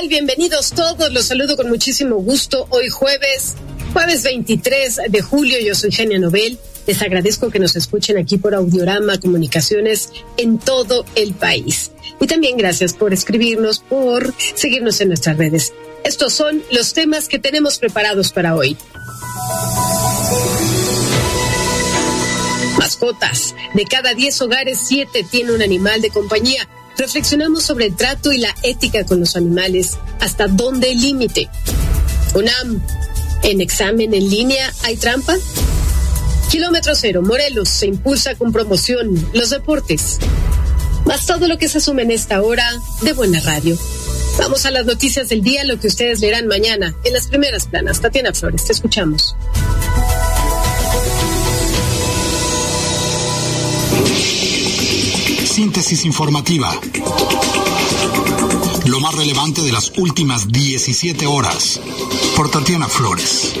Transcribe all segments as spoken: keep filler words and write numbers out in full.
tal? Bienvenidos todos, los saludo con muchísimo gusto. Hoy jueves, jueves veintitrés de julio, yo soy Genia Nobel. Les agradezco que nos escuchen aquí por Audiorama Comunicaciones en todo el país. Y también gracias por escribirnos, por seguirnos en nuestras redes. Estos son los temas que tenemos preparados para hoy. Mascotas. De cada diez hogares, siete tiene un animal de compañía. Reflexionamos sobre el trato y la ética con los animales. ¿Hasta dónde el límite? UNAM. ¿En examen en línea hay trampa? Kilómetro Cero, Morelos, se impulsa con promoción. Los deportes. Más todo lo que se asume en esta hora de Buena Radio. Vamos a las noticias del día, lo que ustedes leerán mañana en las primeras planas. Tatiana Flores, te escuchamos. Síntesis informativa. Lo más relevante de las últimas diecisiete horas. Por Tatiana Flores.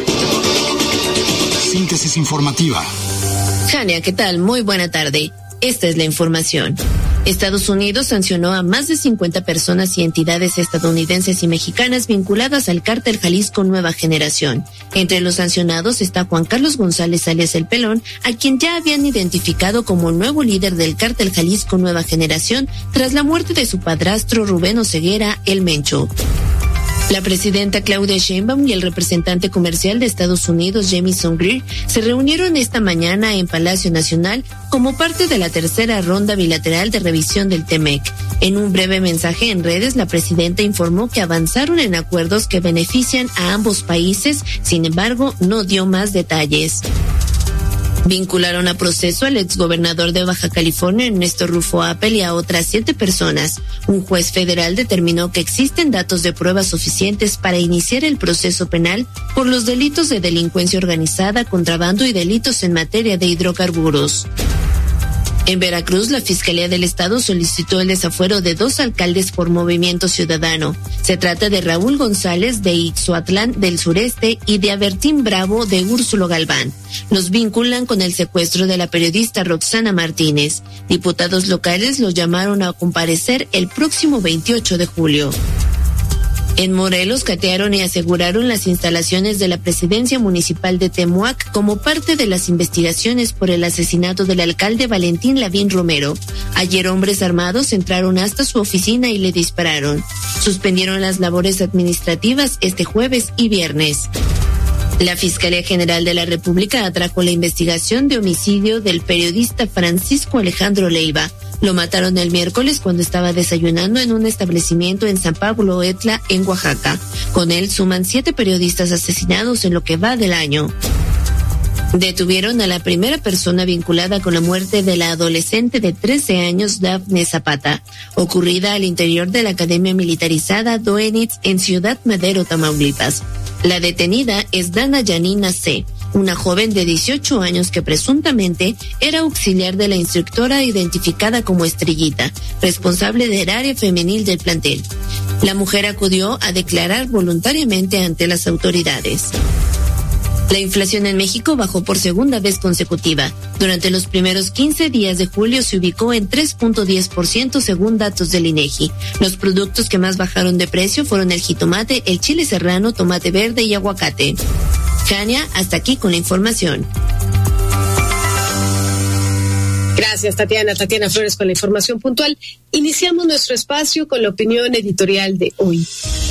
Síntesis informativa. Jania, ¿qué tal? Muy buena tarde. Esta es la información. Estados Unidos sancionó a más de cincuenta personas y entidades estadounidenses y mexicanas vinculadas al cártel Jalisco Nueva Generación. Entre los sancionados está Juan Carlos González alias El Pelón, a quien ya habían identificado como el nuevo líder del cártel Jalisco Nueva Generación tras la muerte de su padrastro Rubén Oseguera, El Mencho. La presidenta Claudia Sheinbaum y el representante comercial de Estados Unidos, Jamieson Greer, se reunieron esta mañana en Palacio Nacional como parte de la tercera ronda bilateral de revisión del T M E C. En un breve mensaje en redes, la presidenta informó que avanzaron en acuerdos que benefician a ambos países, sin embargo, no dio más detalles. Vincularon a proceso al exgobernador de Baja California, Ernesto Rufo Appel, y a otras siete personas. Un juez federal determinó que existen datos de pruebas suficientes para iniciar el proceso penal por los delitos de delincuencia organizada, contrabando y delitos en materia de hidrocarburos. En Veracruz, la Fiscalía del Estado solicitó el desafuero de dos alcaldes por Movimiento Ciudadano. Se trata de Raúl González de Ixhuatlán del Sureste y de Abertín Bravo de Úrsulo Galván. Los vinculan con el secuestro de la periodista Roxana Martínez. Diputados locales los llamaron a comparecer el próximo veintiocho de julio. En Morelos catearon y aseguraron las instalaciones de la presidencia municipal de Temuac como parte de las investigaciones por el asesinato del alcalde Valentín Lavín Romero. Ayer hombres armados entraron hasta su oficina y le dispararon. Suspendieron las labores administrativas este jueves y viernes. La Fiscalía General de la República atrajo la investigación de homicidio del periodista Francisco Alejandro Leiva. Lo mataron el miércoles cuando estaba desayunando en un establecimiento en San Pablo Etla, en Oaxaca. Con él suman siete periodistas asesinados en lo que va del año. Detuvieron a la primera persona vinculada con la muerte de la adolescente de trece años, Dafne Zapata, ocurrida al interior de la Academia Militarizada Doenitz en Ciudad Madero, Tamaulipas. La detenida es Dana Yanina C., una joven de dieciocho años que presuntamente era auxiliar de la instructora identificada como Estrellita, responsable del área femenil del plantel. La mujer acudió a declarar voluntariamente ante las autoridades. La inflación en México bajó por segunda vez consecutiva. Durante los primeros quince días de julio se ubicó en tres punto diez por ciento según datos del INEGI. Los productos que más bajaron de precio fueron el jitomate, el chile serrano, tomate verde y aguacate. Jania, hasta aquí con la información. Gracias, Tatiana. Tatiana Flores con la información puntual. Iniciamos nuestro espacio con la opinión editorial de hoy.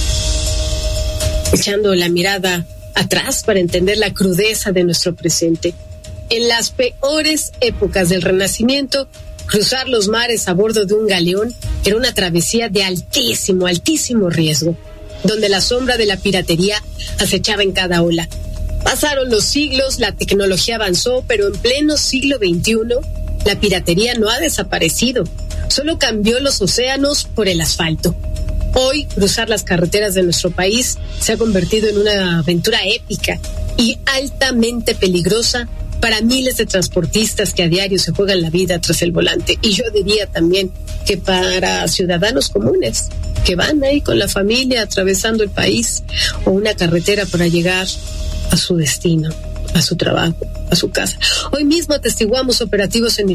Echando la mirada atrás para entender la crudeza de nuestro presente. En las peores épocas del Renacimiento, cruzar los mares a bordo de un galeón era una travesía de altísimo, altísimo riesgo, donde la sombra de la piratería acechaba en cada ola. Pasaron los siglos, la tecnología avanzó, pero en pleno siglo veintiuno, la piratería no ha desaparecido, solo cambió los océanos por el asfalto. Hoy, cruzar las carreteras de nuestro país se ha convertido en una aventura épica y altamente peligrosa para miles de transportistas que a diario se juegan la vida tras el volante. Y yo diría también que para ciudadanos comunes que van ahí con la familia atravesando el país o una carretera para llegar a su destino, a su trabajo, a su casa. Hoy mismo atestiguamos operativos en